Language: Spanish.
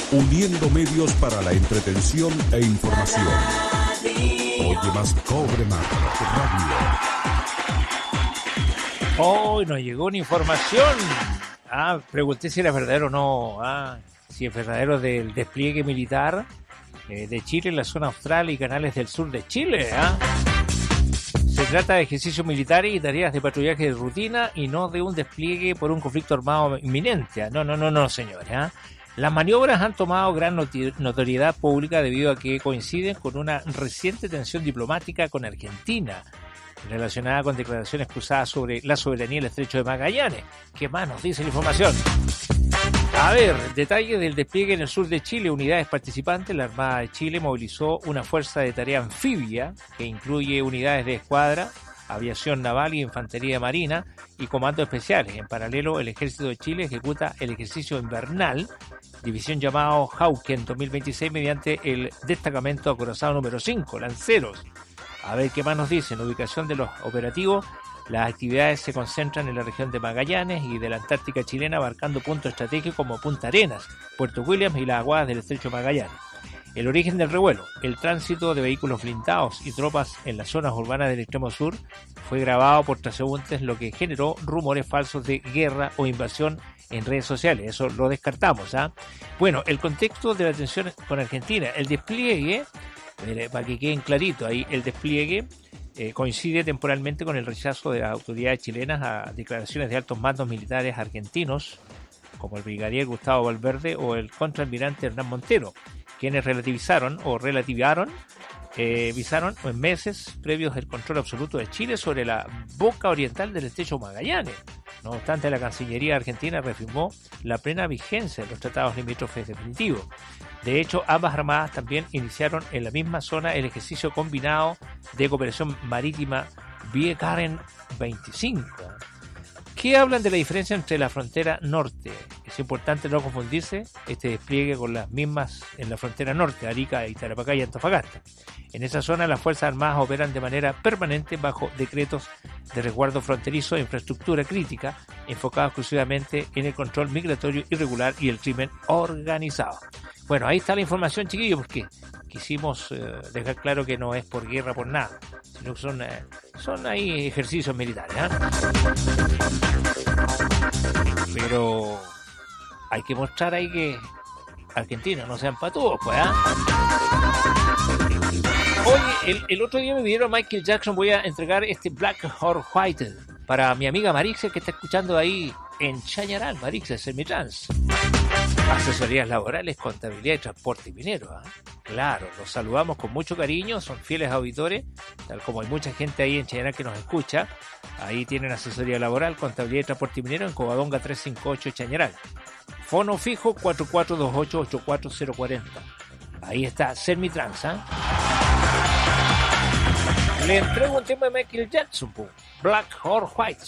uniendo medios para la entretención e información. Oye más Cobre Mar Radio. Hoy nos llegó una información. Pregunté si era verdadero o no. Si es verdadero del despliegue militar de Chile en la zona austral y canales del sur de Chile. Se trata de ejercicios militares y tareas de patrullaje de rutina y no de un despliegue por un conflicto armado inminente. No, señores. Las maniobras han tomado gran notoriedad pública debido a que coinciden con una reciente tensión diplomática con Argentina, relacionada con declaraciones cruzadas sobre la soberanía del Estrecho de Magallanes. ¿Qué más nos dice la información? A ver, detalles del despliegue en el sur de Chile. Unidades participantes. La Armada de Chile movilizó una fuerza de tarea anfibia que incluye unidades de escuadra, aviación naval y infantería marina y comandos especiales. En paralelo, el Ejército de Chile ejecuta el ejercicio invernal, división llamado Hawken 2026, mediante el destacamento acorazado número 5, Lanceros. A ver qué más nos dicen. Ubicación de los operativos. Las actividades se concentran en la región de Magallanes y de la Antártica chilena, abarcando puntos estratégicos como Punta Arenas, Puerto Williams y las aguadas del Estrecho de Magallanes. El origen del revuelo. El tránsito de vehículos blindados y tropas en las zonas urbanas del extremo sur fue grabado por transeúntes, lo que generó rumores falsos de guerra o invasión en redes sociales. Eso lo descartamos. Bueno, el contexto de la tensión con Argentina. El despliegue, para que queden clarito ahí, el despliegue coincide temporalmente con el rechazo de las autoridades chilenas a declaraciones de altos mandos militares argentinos, como el brigadier Gustavo Valverde o el contraalmirante Hernán Montero, quienes relativizaron en meses previos el control absoluto de Chile sobre la boca oriental del Estrecho Magallanes. No obstante, la Cancillería argentina reafirmó la plena vigencia de los tratados limítrofes definitivos. De hecho, ambas armadas también iniciaron en la misma zona el ejercicio combinado de cooperación marítima Biekaren 25. ¿Qué hablan de la diferencia entre la frontera norte? Es importante no confundirse este despliegue con las mismas en la frontera norte, Arica, Tarapacá y Antofagasta. En esa zona las Fuerzas Armadas operan de manera permanente bajo decretos de resguardo fronterizo e infraestructura crítica, enfocados exclusivamente en el control migratorio irregular y el crimen organizado. Bueno, ahí está la información, chiquillos, porque quisimos dejar claro que no es por guerra, por nada, sino que son ahí ejercicios militares. Pero hay que mostrar ahí que Argentina no sean patudos, pues. Oye, el otro día me pidieron a Michael Jackson. Voy a entregar este Black or White para mi amiga Marixa, que está escuchando ahí en Chañaral. Marixa, Semitrans. Asesorías laborales, contabilidad y transporte minero. Claro, los saludamos con mucho cariño, son fieles auditores, tal como hay mucha gente ahí en Chañaral que nos escucha. Ahí tienen asesoría laboral, contabilidad y transporte minero en Covadonga 358 Chañaral. Fono fijo 4428-84040. Ahí está Semitrans. Le entrego un tema de Michael Jackson, Black or White.